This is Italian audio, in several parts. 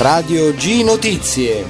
Radio G Notizie.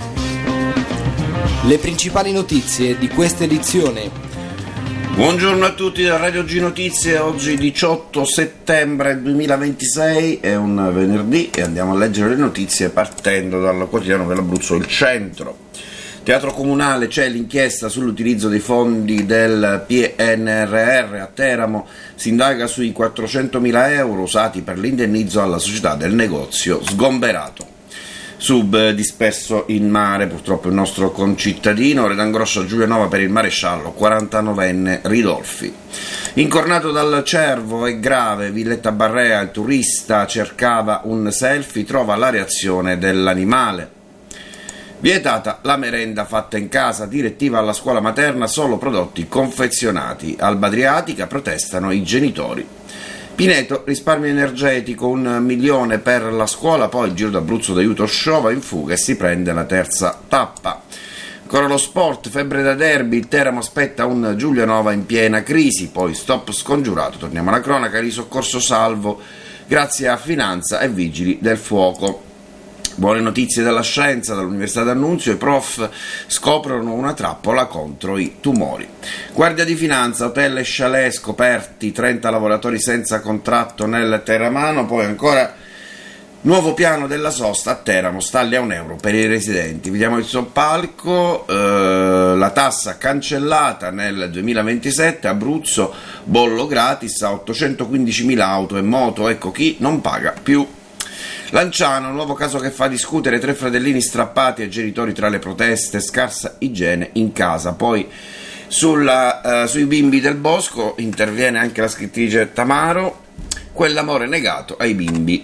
Le principali notizie di questa edizione. Buongiorno a tutti da Radio G Notizie, oggi 18 settembre 2026, è un venerdì e andiamo a leggere le notizie partendo dal quotidiano dell'Abruzzo Il Centro. Teatro Comunale, c'è l'inchiesta sull'utilizzo dei fondi del PNRR a Teramo, si indaga sui 400.000 euro usati per l'indennizzo alla società del negozio sgomberato. Sub disperso in mare, purtroppo il nostro concittadino, Redangroscia Giulianova per il maresciallo, 49enne Ridolfi. Incornato dal cervo, è grave, Villetta Barrea, il turista cercava un selfie, trova la reazione dell'animale. Vietata la merenda fatta in casa, direttiva alla scuola materna, solo prodotti confezionati. Alba Adriatica, protestano i genitori. Pineto, risparmio energetico, 1 milione per la scuola, poi il Giro d'Abruzzo d'aiuto Sciova in fuga e si prende la terza tappa. Ancora lo sport, febbre da derby, il Teramo aspetta un Giulianova in piena crisi, poi stop scongiurato, torniamo alla cronaca, di soccorso salvo grazie a Finanza e Vigili del Fuoco. Buone notizie dalla scienza, dall'Università d'Annunzio, i prof scoprono una trappola contro i tumori. Guardia di Finanza, hotel e chalet scoperti, 30 lavoratori senza contratto nel Terramano, poi ancora nuovo piano della sosta a Teramo, stalli a €1 per i residenti. Vediamo il soppalco, la tassa cancellata nel 2027, Abruzzo, bollo gratis a 815.000 auto e moto, ecco chi non paga più. Lanciano, nuovo caso che fa discutere, 3 fratellini strappati ai genitori tra le proteste, scarsa igiene in casa. Poi sui bimbi del bosco interviene anche la scrittrice Tamaro, quell'amore negato ai bimbi.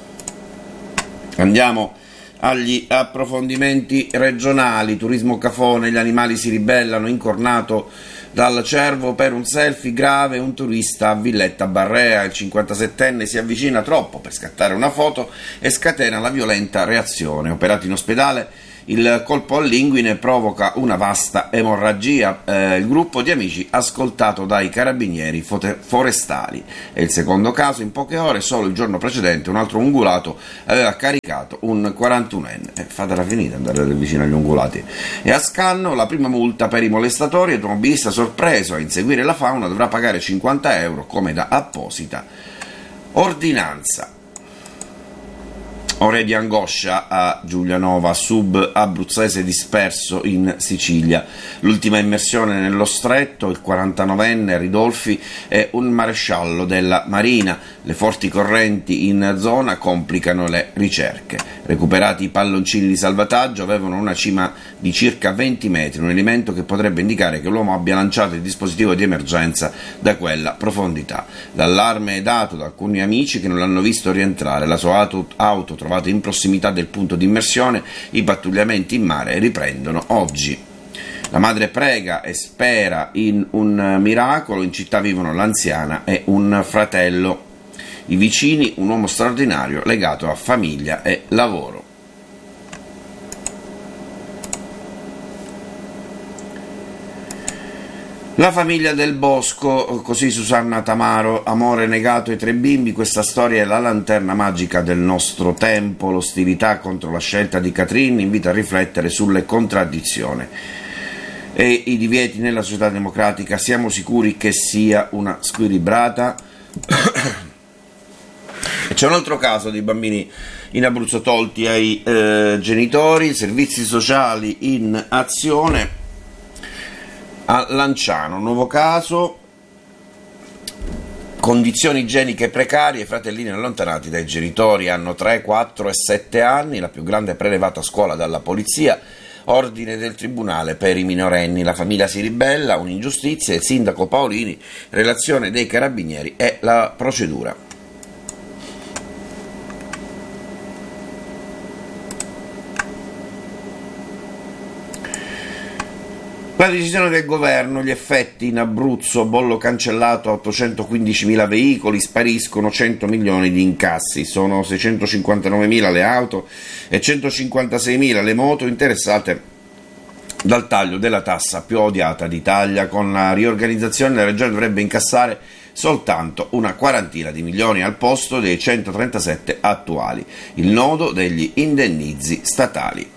Andiamo agli approfondimenti regionali, turismo cafone, gli animali si ribellano, incornato dal cervo per un selfie grave, un turista a Villetta Barrea, il 57enne si avvicina troppo per scattare una foto e scatena la violenta reazione. Operato in ospedale, il colpo all'inguine provoca una vasta emorragia. Il gruppo di amici ascoltato dai carabinieri forestali. È il secondo caso in poche ore, solo il giorno precedente un altro ungulato aveva caricato un 41enne. Fatela finita andare vicino agli ungulati. E a Scanno la prima multa per i molestatori, automobilista sorpreso a inseguire la fauna dovrà pagare 50 euro come da apposita ordinanza. Ore di angoscia a Giulianova, sub abruzzese disperso in Sicilia. L'ultima immersione nello stretto, il 49enne Ridolfi è un maresciallo della Marina. Le forti correnti in zona complicano le ricerche. Recuperati i palloncini di salvataggio, avevano una cima di circa 20 metri, un elemento che potrebbe indicare che l'uomo abbia lanciato il dispositivo di emergenza da quella profondità. L'allarme è dato da alcuni amici che non l'hanno visto rientrare. La sua auto trovata in prossimità del punto di immersione, i pattugliamenti in mare riprendono oggi. La madre prega e spera in un miracolo, in città vivono l'anziana e un fratello. I vicini, un uomo straordinario legato a famiglia e lavoro. La famiglia del bosco, così Susanna Tamaro, amore negato ai 3 bimbi, questa storia è la lanterna magica del nostro tempo, l'ostilità contro la scelta di Catrin invita a riflettere sulle contraddizioni e i divieti nella società democratica, siamo sicuri che sia una squilibrata? C'è un altro caso di bambini in Abruzzo tolti ai genitori, servizi sociali in azione. A Lanciano, nuovo caso, condizioni igieniche precarie, fratellini allontanati dai genitori, hanno 3, 4 e 7 anni, la più grande è prelevata a scuola dalla polizia, ordine del tribunale per i minorenni, la famiglia si ribella, un'ingiustizia, il sindaco Paolini, relazione dei carabinieri e la procedura. La decisione del governo, gli effetti in Abruzzo, bollo cancellato a 815.000 veicoli, spariscono 100 milioni di incassi, sono 659.000 le auto e 156.000 le moto interessate dal taglio della tassa più odiata d'Italia. Con la riorganizzazione la Regione dovrebbe incassare soltanto una quarantina di milioni al posto dei 137 attuali, il nodo degli indennizi statali.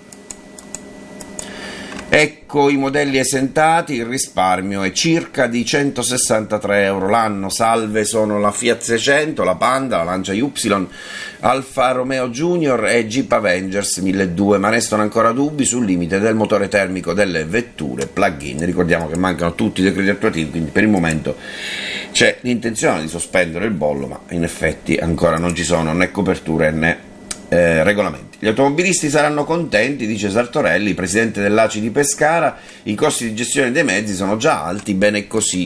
Ecco i modelli esentati, il risparmio è circa di 163 euro l'anno, salve sono la Fiat 600, la Panda, la Lancia Y, Alfa Romeo Junior e Jeep Avengers 1200, ma restano ancora dubbi sul limite del motore termico delle vetture plug-in. Ricordiamo che mancano tutti i decreti attuativi, quindi per il momento c'è l'intenzione di sospendere il bollo, ma in effetti ancora non ci sono né coperture né regolamenti. Gli automobilisti saranno contenti, dice Sartorelli, presidente dell'ACI di Pescara, i costi di gestione dei mezzi sono già alti, bene così.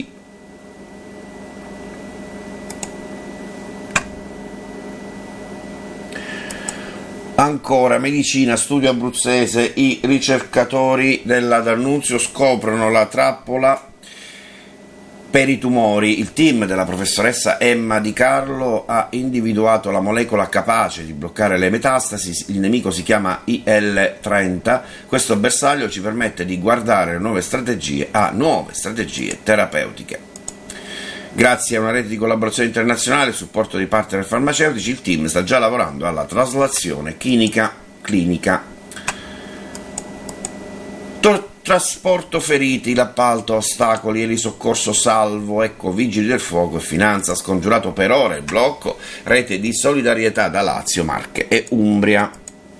Ancora, medicina, studio abruzzese, i ricercatori della D'Annunzio scoprono la trappola per i tumori. Il team della professoressa Emma Di Carlo ha individuato la molecola capace di bloccare le metastasi, il nemico si chiama IL-30, questo bersaglio ci permette di guardare a nuove strategie terapeutiche. Grazie a una rete di collaborazione internazionale e supporto dei partner farmaceutici, il team sta già lavorando alla traslazione clinica. Trasporto feriti, l'appalto, ostacoli e il soccorso salvo, ecco vigili del fuoco e finanza, scongiurato per ora il blocco, rete di solidarietà da Lazio, Marche e Umbria.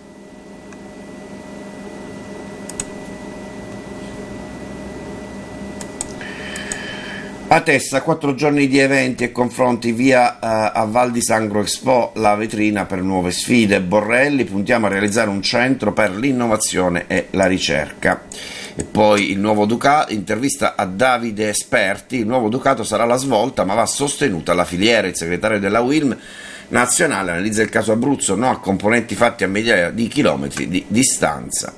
A Tessa 4 giorni di eventi e confronti via a Val di Sangro Expo, la vetrina per nuove sfide. Borrelli, puntiamo a realizzare un centro per l'innovazione e la ricerca. E poi il nuovo Ducato, intervista a Davide Esperti, il nuovo Ducato sarà la svolta ma va sostenuta la filiera, il segretario della UILM nazionale analizza il caso Abruzzo, no a componenti fatti a migliaia di chilometri di distanza.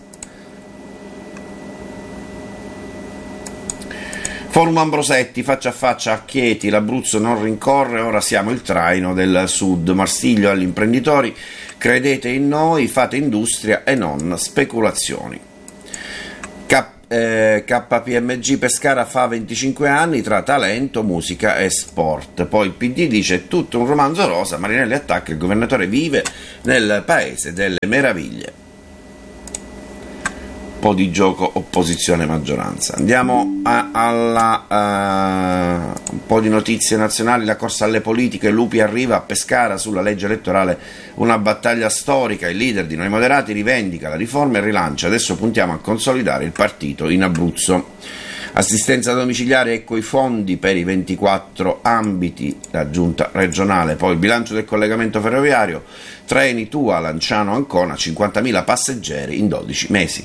Forum Ambrosetti, faccia a faccia a Chieti, l'Abruzzo non rincorre, ora siamo il traino del Sud. Marsiglio agli imprenditori, credete in noi, fate industria e non speculazioni. KPMG Pescara fa 25 anni tra talento, musica e sport. Poi il PD dice è tutto un romanzo rosa, Marinelli attacca, il governatore vive nel paese delle meraviglie. Un po' di gioco opposizione-maggioranza. Andiamo un po' di notizie nazionali. La corsa alle politiche, Lupi arriva a Pescara sulla legge elettorale, una battaglia storica, il leader di Noi Moderati rivendica la riforma e rilancia, adesso puntiamo a consolidare il partito in Abruzzo. Assistenza domiciliare, ecco i fondi per i 24 ambiti, la giunta regionale. Poi il bilancio del collegamento ferroviario, treni Tua, Lanciano Ancona, 50.000 passeggeri in 12 mesi.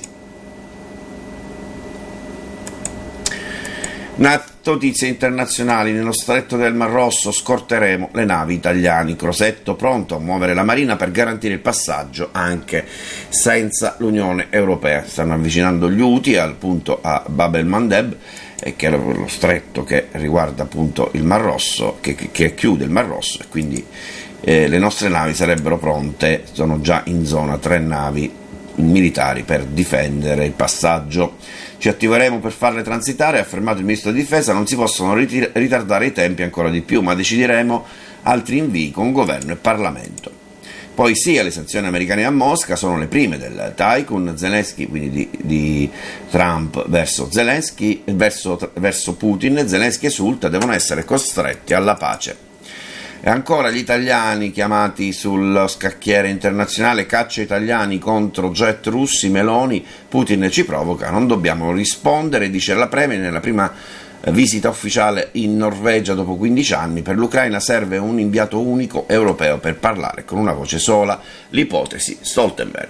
Notizie internazionali, nello stretto del Mar Rosso scorteremo le navi italiane, Crosetto pronto a muovere la Marina per garantire il passaggio anche senza l'Unione Europea. Stanno avvicinando gli Houthi al punto a Bab el-Mandeb, che è lo stretto che riguarda appunto il Mar Rosso, che chiude il Mar Rosso, e quindi le nostre navi sarebbero pronte, sono già in zona 3 navi militari per difendere il passaggio. Ci attiveremo per farle transitare, ha affermato il ministro di difesa, non si possono ritardare i tempi ancora di più, ma decideremo altri invii con governo e Parlamento. Poi sì alle sanzioni americane a Mosca, sono le prime del tycoon Zelensky, quindi di Trump verso Zelensky, verso Putin, Zelensky esulta, devono essere costretti alla pace. E ancora gli italiani chiamati sullo scacchiere internazionale, caccia italiani contro jet russi, Meloni, Putin ci provoca, non dobbiamo rispondere, dice la Premier nella prima visita ufficiale in Norvegia dopo 15 anni, per l'Ucraina serve un inviato unico europeo per parlare con una voce sola, l'ipotesi Stoltenberg.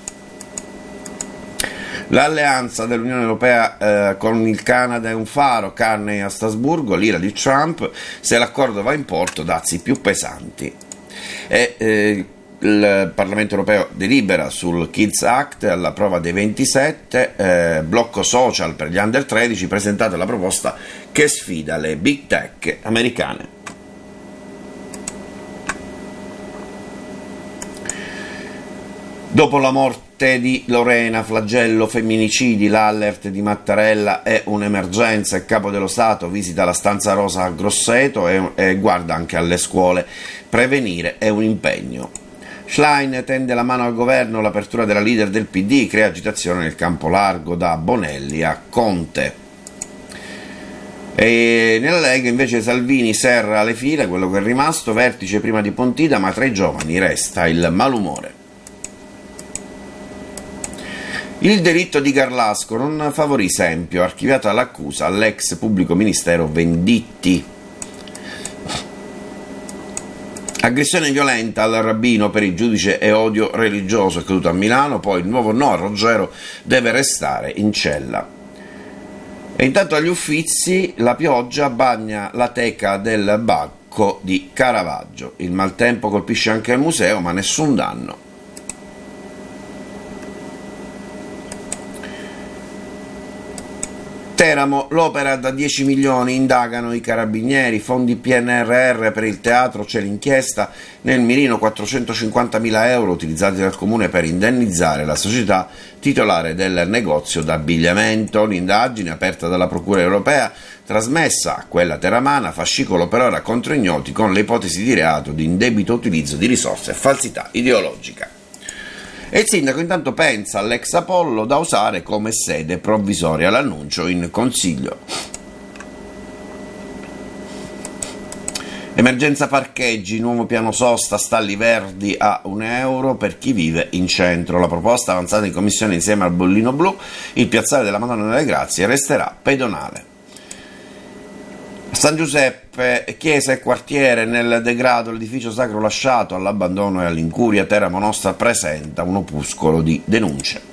L'alleanza dell'Unione Europea con il Canada è un faro, Carney a Strasburgo, l'ira di Trump, se l'accordo va in porto dazi più pesanti. Il Parlamento Europeo delibera sul Kids Act alla prova dei 27, blocco social per gli under 13, presentata la proposta che sfida le big tech americane. Dopo la morte di Lorena, flagello femminicidi, l'allert di Mattarella è un'emergenza. Il capo dello Stato visita la stanza rosa a Grosseto e guarda anche alle scuole. Prevenire è un impegno. Schlein tende la mano al governo, l'apertura della leader del PD crea agitazione nel campo largo da Bonelli a Conte. E nella Lega invece Salvini serra le fila, quello che è rimasto, vertice prima di Pontida, ma tra i giovani resta il malumore. Il delitto di Garlasco non favorì Sempio, archiviata l'accusa all'ex pubblico ministero Venditti. Aggressione violenta al rabbino per il giudice e odio religioso, è caduto a Milano, poi il nuovo no a Ruggero, deve restare in cella. E intanto agli Uffizi la pioggia bagna la teca del Bacco di Caravaggio. Il maltempo colpisce anche il museo, ma nessun danno. Teramo, l'opera da 10 milioni, indagano i carabinieri, fondi PNRR per il teatro, c'è l'inchiesta, nel mirino 450.000 euro utilizzati dal comune per indennizzare la società titolare del negozio d'abbigliamento, l'indagine aperta dalla Procura europea, trasmessa a quella teramana, fascicolo per ora contro ignoti con le ipotesi di reato di indebito utilizzo di risorse e falsità ideologica. E il sindaco intanto pensa all'ex Apollo da usare come sede provvisoria, l'annuncio in consiglio. Emergenza parcheggi, nuovo piano sosta, stalli verdi a €1 per chi vive in centro. La proposta avanzata in commissione insieme al bollino blu, il piazzale della Madonna delle Grazie resterà pedonale. San Giuseppe, chiesa e quartiere nel degrado, l'edificio sacro lasciato all'abbandono e all'incuria, Teramo Nostra presenta un opuscolo di denunce.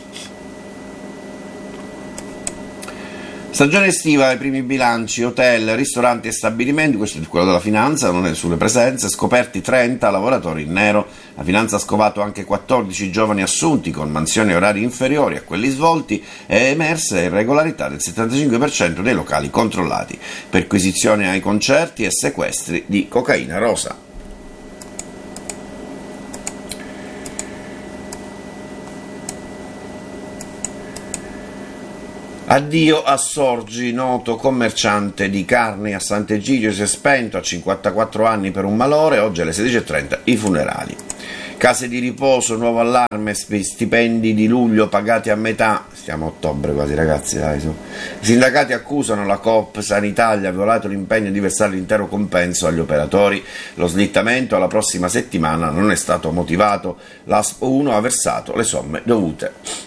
Stagione estiva, i primi bilanci, hotel, ristoranti e stabilimenti, questo è quello della finanza, non è sulle presenze, scoperti 30 lavoratori in nero, la finanza ha scovato anche 14 giovani assunti con mansioni e orari inferiori a quelli svolti e emerse irregolarità del 75% dei locali controllati, perquisizioni ai concerti e sequestri di cocaina rosa. Addio a Sorgi, noto commerciante di carni a Sant'Egidio, si è spento a 54 anni per un malore, oggi alle 16:30 i funerali. Case di riposo, nuovo allarme, stipendi di luglio pagati a metà, stiamo a ottobre quasi ragazzi, dai su. I sindacati accusano la Coop Sanitalia, ha violato l'impegno di versare l'intero compenso agli operatori, lo slittamento alla prossima settimana non è stato motivato, l'ASP 1 ha versato le somme dovute.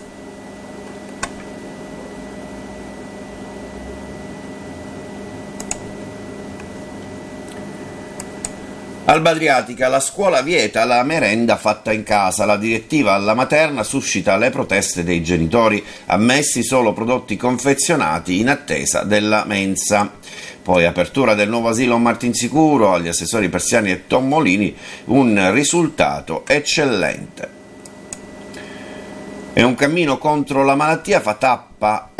Alba Adriatica, la scuola vieta la merenda fatta in casa, la direttiva alla materna suscita le proteste dei genitori, ammessi solo prodotti confezionati in attesa della mensa. Poi apertura del nuovo asilo Martinsicuro, agli assessori Persiani e Tommolini, un risultato eccellente. È in cammino contro la malattia fa tappa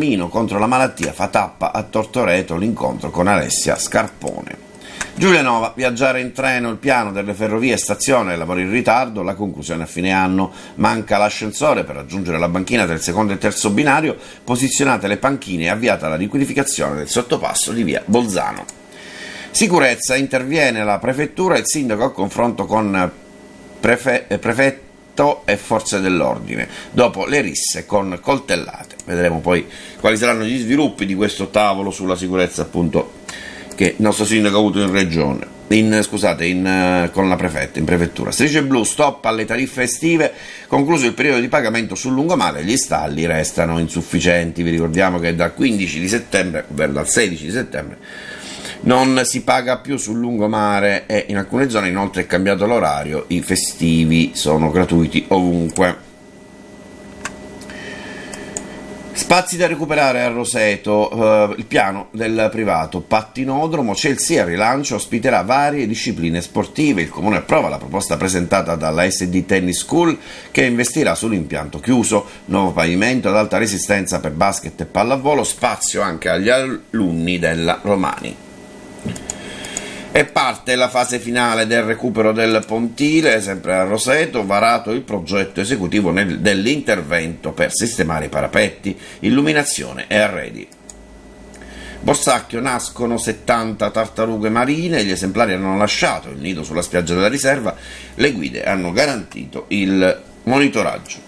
a Tortoreto l'incontro con Alessia Scarpone. Giulianova, viaggiare in treno, il piano delle ferrovie stazione, lavori in ritardo, la conclusione a fine anno, manca l'ascensore per raggiungere la banchina del secondo e terzo binario, posizionate le panchine e avviata la liquidificazione del sottopasso di via Bolzano. Sicurezza, interviene la prefettura e il sindaco a confronto con prefetto e forze dell'ordine, dopo le risse con coltellate. Vedremo poi quali saranno gli sviluppi di questo tavolo sulla sicurezza appunto che il nostro sindaco ha avuto in regione, con la prefetta, in prefettura. Strisce blu, stop alle tariffe estive, concluso il periodo di pagamento sul lungomare, gli stalli restano insufficienti. Vi ricordiamo che dal 15 di settembre, ovvero dal 16 di settembre, non si paga più sul lungomare e in alcune zone inoltre è cambiato l'orario, i festivi sono gratuiti ovunque. Spazi da recuperare a Roseto, il piano del privato pattinodromo, Chelsea al rilancio, ospiterà varie discipline sportive, il comune approva la proposta presentata dalla SD Tennis School che investirà sull'impianto chiuso, nuovo pavimento ad alta resistenza per basket e pallavolo, spazio anche agli alunni della Romani. E parte la fase finale del recupero del pontile, sempre a Roseto, varato il progetto esecutivo dell'intervento per sistemare i parapetti, illuminazione e arredi. Borsacchio nascono 70 tartarughe marine, gli esemplari hanno lasciato il nido sulla spiaggia della riserva, le guide hanno garantito il monitoraggio.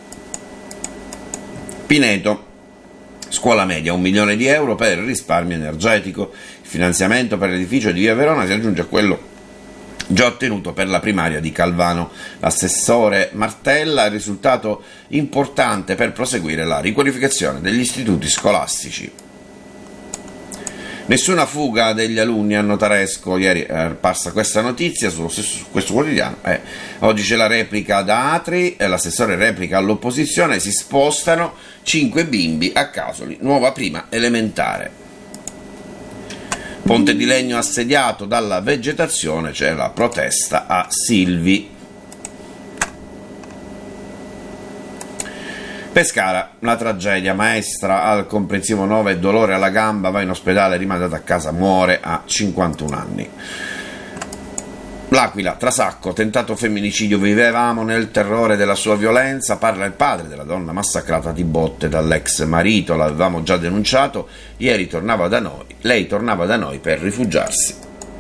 Pineto, scuola media, 1 milione di euro per il risparmio energetico. Il finanziamento per l'edificio di Via Verona si aggiunge a quello già ottenuto per la primaria di Calvano. L'assessore Martella, il risultato importante per proseguire la riqualificazione degli istituti scolastici. Nessuna fuga degli alunni a Notaresco, ieri è apparsa questa notizia su questo quotidiano. Oggi c'è la replica da Atri, l'assessore replica all'opposizione, si spostano 5 bimbi a Casoli, nuova prima elementare. Ponte di legno assediato dalla vegetazione, c'è la protesta a Silvi. Pescara, la tragedia, maestra al comprensivo 9, dolore alla gamba, va in ospedale, rimandata a casa, muore a 51 anni. L'Aquila, Trasacco, tentato femminicidio, vivevamo nel terrore della sua violenza, parla il padre della donna massacrata di botte dall'ex marito, l'avevamo già denunciato, lei tornava da noi per rifugiarsi.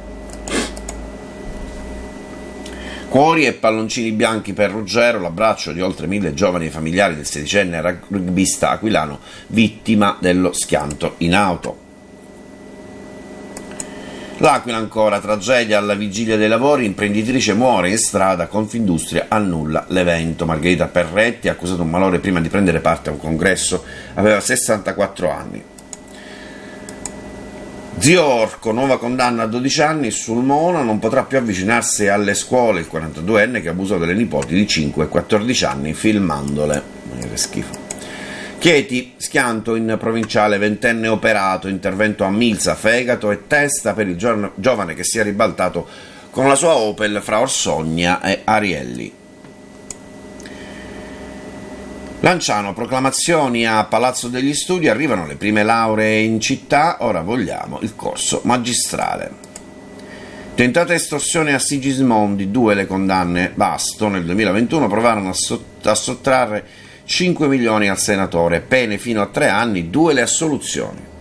Cuori e palloncini bianchi per Ruggero, l'abbraccio di oltre 1000 giovani familiari del sedicenne rugbista aquilano vittima dello schianto in auto. L'Aquila ancora, tragedia alla vigilia dei lavori, imprenditrice muore in strada, Confindustria annulla l'evento. Margherita Perretti, accusato un malore prima di prendere parte a un congresso, aveva 64 anni. Zio Orco, nuova condanna a 12 anni, Sulmona non potrà più avvicinarsi alle scuole, il 42enne che abusò delle nipoti di 5 e 14 anni filmandole. Che schifo. Chieti, schianto in provinciale, 20enne operato, intervento a milza, fegato e testa per il giovane che si è ribaltato con la sua Opel fra Orsogna e Arielli. Lanciano, proclamazioni a Palazzo degli Studi, arrivano le prime lauree in città, ora vogliamo il corso magistrale. Tentata estorsione a Sigismondi, 2 le condanne, Basto nel 2021 provarono a sottrarre 5 milioni al senatore, pene fino a 3 anni, 2 le assoluzioni.